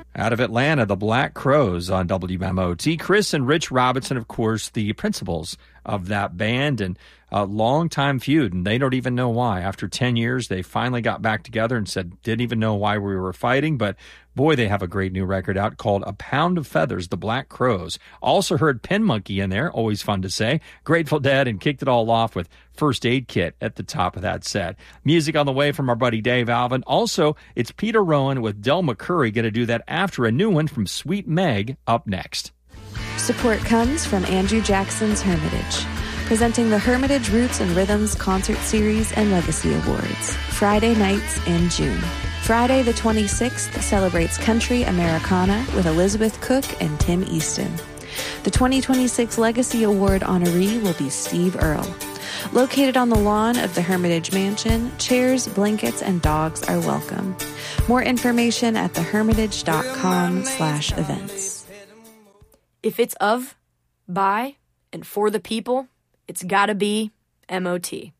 Out of Atlanta, the Black Crowes on WMOT. Chris and Rich Robinson, of course, the principals of that band, and a long-time feud, and they don't even know why. After 10 years, they finally got back together and said, didn't even know why we were fighting, but boy, they have a great new record out called A Pound of Feathers, the Black Crowes. Also heard Pen Monkey in there, always fun to say. Grateful Dead, and kicked it all off with First Aid Kit at the top of that set. Music on the way from our buddy Dave Alvin. Also, it's Peter Rowan with Del McCurry going to do that after a new one from Sweet Meg up next. Support comes from Andrew Jackson's Hermitage, presenting the Hermitage Roots and Rhythms Concert Series and Legacy Awards, Friday nights in June. Friday the 26th celebrates Country Americana with Elizabeth Cook and Tim Easton. The 2026 Legacy Award honoree will be Steve Earle. Located on the lawn of the Hermitage Mansion, chairs, blankets, and dogs are welcome. More information at thehermitage.com/events. If it's of, by, and for the people, it's gotta be MOT.